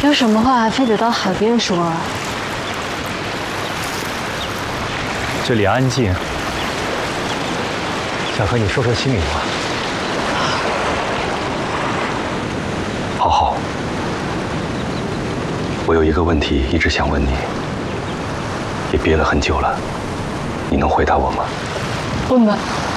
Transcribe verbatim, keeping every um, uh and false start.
有什么话还非得到海边说啊？ 这里安静，想和你说说心里话。 好好，我有一个问题一直想问你，也憋了很久了，你能回答我吗？ 问吧。